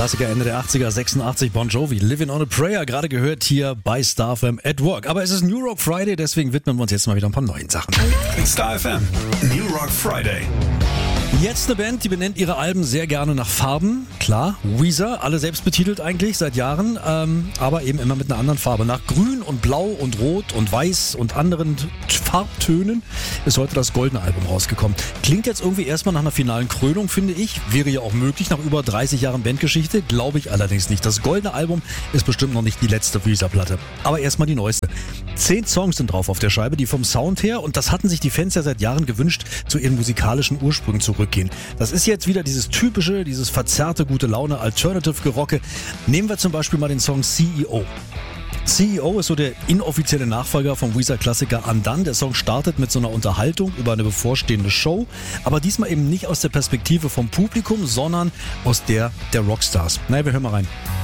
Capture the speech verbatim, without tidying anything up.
Klassiker Ende der achtziger, sechsundachtzig, Bon Jovi, Living on a Prayer, gerade gehört hier bei Star F M at Work. Aber es ist New Rock Friday, deswegen widmen wir uns jetzt mal wieder ein paar neuen Sachen. Star F M, New Rock Friday. Jetzt eine Band, die benennt ihre Alben sehr gerne nach Farben. Klar, Weezer, alle selbst betitelt eigentlich seit Jahren, ähm, aber eben immer mit einer anderen Farbe. Nach Grün und Blau und Rot und Weiß und anderen Farbtönen ist heute das goldene Album rausgekommen. Klingt jetzt irgendwie erstmal nach einer finalen Krönung, finde ich. Wäre ja auch möglich nach über dreißig Jahren Bandgeschichte, glaube ich allerdings nicht. Das goldene Album ist bestimmt noch nicht die letzte Weezer-Platte. Aber erstmal die neueste. Zehn Songs sind drauf auf der Scheibe, die vom Sound her, und das hatten sich die Fans ja seit Jahren gewünscht, zu ihren musikalischen Ursprüngen zurückgehen. Das ist jetzt wieder dieses typische, dieses verzerrte, gute Laune, Alternative-Gerocke. Nehmen wir zum Beispiel mal den Song C E O. C E O ist so der inoffizielle Nachfolger vom Weezer-Klassiker Undone. Der Song startet mit so einer Unterhaltung über eine bevorstehende Show, aber diesmal eben nicht aus der Perspektive vom Publikum, sondern aus der der Rockstars. Naja, wir hören mal rein.